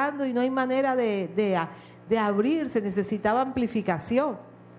predicando y no hay manera de abrirse, necesitaba amplificación.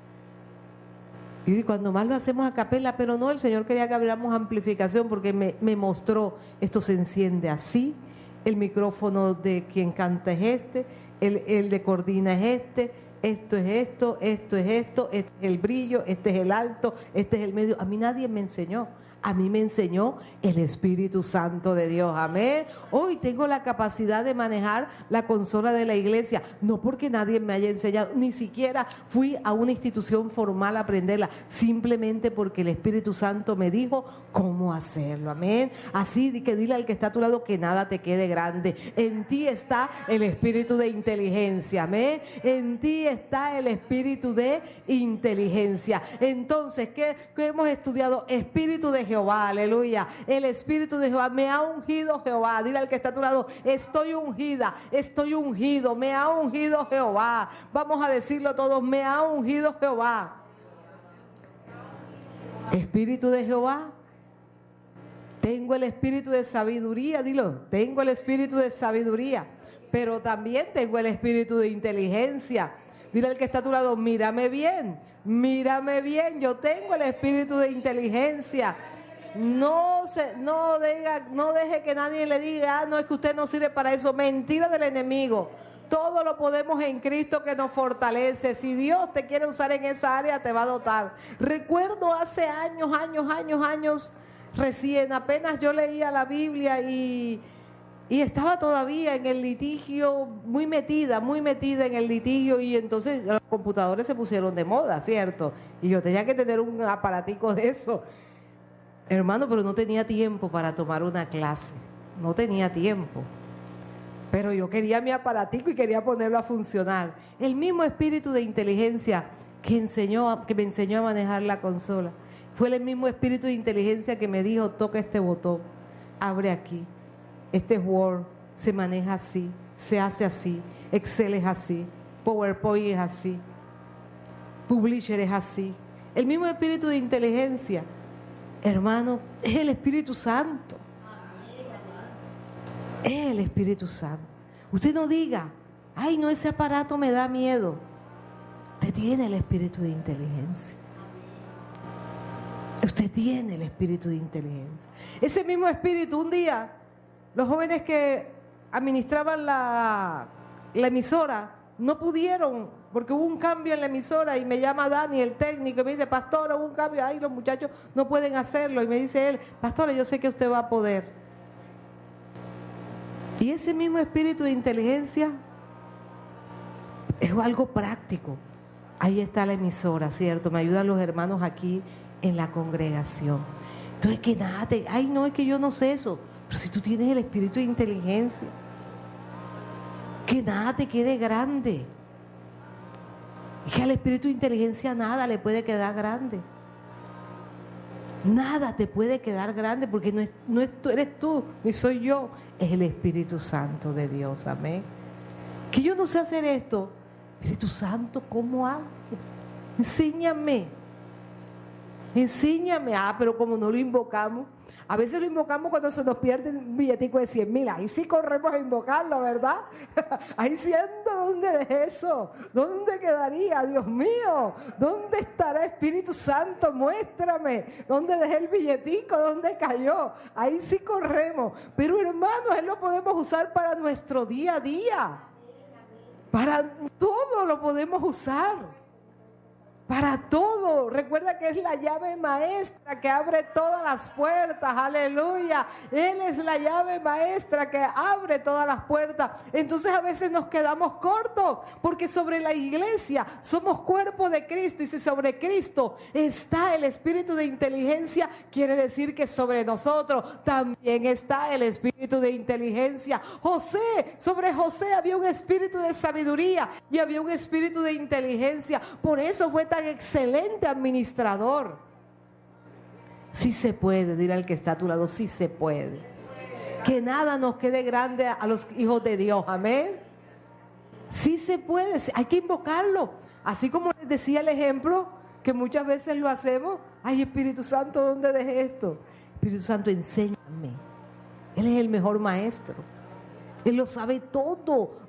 Y cuando más lo hacemos a capela, pero no, el Señor quería que abriéramos amplificación porque me mostró, esto se enciende así, el micrófono de quien canta es este, el de coordina es esto es esto, esto es esto, este es el brillo, este es el alto, este es el medio. A mí nadie me enseñó. A mí me enseñó el Espíritu Santo de Dios, amén. Hoy tengo la capacidad de manejar la consola de la iglesia, no porque nadie me haya enseñado, ni siquiera fui a una institución formal a aprenderla, simplemente porque el Espíritu Santo me dijo cómo hacerlo, amén. Así que dile al que está a tu lado que nada te quede grande. En ti está el espíritu de inteligencia, amén. En ti está el espíritu de inteligencia. Entonces, ¿qué hemos estudiado? Espíritu de Jehová, aleluya. El Espíritu de Jehová, me ha ungido Jehová. Dile al que está a tu lado, estoy ungida, estoy ungido, me ha ungido Jehová. Vamos a decirlo todos, me ha ungido Jehová. Espíritu de Jehová. Tengo el espíritu de sabiduría, dilo, tengo el espíritu de sabiduría, pero también tengo el espíritu de inteligencia. Dile al que está a tu lado, mírame bien, yo tengo el espíritu de inteligencia. No deje que nadie le diga, no, es que usted no sirve para eso. Mentira del enemigo. Todo lo podemos en Cristo que nos fortalece. Si Dios te quiere usar en esa área, te va a dotar. Recuerdo hace años, recién, apenas yo leía la Biblia y estaba todavía en el litigio, muy metida en el litigio, y entonces los computadores se pusieron de moda, ¿cierto? Y yo tenía que tener un aparatico de eso. Hermano, pero no tenía tiempo para tomar una clase, no tenía tiempo. Pero yo quería mi aparatico y quería ponerlo a funcionar. El mismo espíritu de inteligencia que me enseñó a manejar la consola, fue el mismo espíritu de inteligencia que me dijo, toca este botón, abre aquí, este Word se maneja así, se hace así, Excel es así, PowerPoint es así, Publisher es así. El mismo espíritu de inteligencia, hermano, es el Espíritu Santo. Es el Espíritu Santo. Usted no diga, ay, no, ese aparato me da miedo. Usted tiene el espíritu de inteligencia. Usted tiene el espíritu de inteligencia. Ese mismo espíritu, un día, los jóvenes que administraban la emisora no pudieron, porque hubo un cambio en la emisora, y me llama Dani, el técnico, y me dice, pastor, hubo un cambio, ay, los muchachos no pueden hacerlo. Y me dice él, pastor, yo sé que usted va a poder. Y ese mismo espíritu de inteligencia es algo práctico. Ahí está la emisora, ¿cierto? Me ayudan los hermanos aquí en la congregación. Entonces, que nada, ay, no, es que yo no sé eso. Pero si tú tienes el espíritu de inteligencia, que nada te quede grande. Es que al espíritu de inteligencia nada le puede quedar grande. Nada te puede quedar grande, porque no eres tú, ni soy yo, es el Espíritu Santo de Dios, amén. Que yo no sé hacer esto, Espíritu Santo, ¿cómo hago? Enséñame, pero como no lo invocamos, a veces lo invocamos cuando se nos pierde un billetico de 100,000, ahí sí corremos a invocarlo, ¿verdad? Ahí siento, ¿dónde dejé eso? ¿Dónde quedaría? Dios mío, ¿dónde estará Espíritu Santo? Muéstrame, ¿dónde dejé el billetico? ¿Dónde cayó? Ahí sí corremos, pero hermanos, Él lo podemos usar para nuestro día a día, para todo lo podemos usar. Para todo. Recuerda que es la llave maestra que abre todas las puertas. Aleluya. Él es la llave maestra que abre todas las puertas. Entonces a veces nos quedamos cortos, porque sobre la iglesia somos cuerpo de Cristo, y si sobre Cristo está el espíritu de inteligencia, quiere decir que sobre nosotros también está el espíritu de inteligencia. Sobre José había un espíritu de sabiduría y había un espíritu de inteligencia. Por eso fue tan excelente administrador. Sí se puede, dirá el que está a tu lado, sí se puede. Que nada nos quede grande a los hijos de Dios, amén. Sí se puede, hay que invocarlo. Así como les decía el ejemplo, que muchas veces lo hacemos. Ay, Espíritu Santo, ¿dónde dejé esto? Espíritu Santo, enséñame. Él es el mejor maestro. Él lo sabe todo.